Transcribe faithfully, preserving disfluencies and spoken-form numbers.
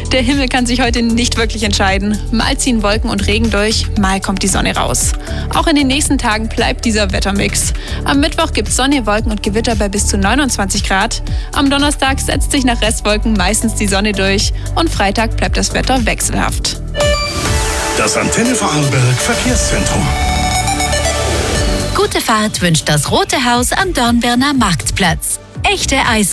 Der Himmel kann sich heute nicht wirklich entscheiden. Mal ziehen Wolken und Regen durch, mal kommt die Sonne raus. Auch in den nächsten Tagen bleibt dieser Wettermix. Am Mittwoch gibt es Sonne, Wolken und Gewitter bei bis zu neunundzwanzig Grad. Am Donnerstag setzt sich nach Restwolken meistens die Sonne durch und Freitag bleibt das Wetter wechselhaft. Das Antenne Vorarlberg Verkehrszentrum. Gute Fahrt wünscht das Rote Haus am Dornbirner Marktplatz. Echte Eis